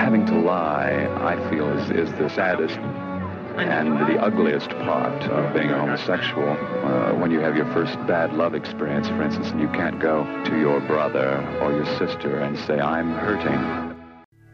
having to lie, I feel, is the saddest and the ugliest part of being a homosexual. When you have your first bad love experience, for instance, and you can't go to your brother or your sister and say, I'm hurting.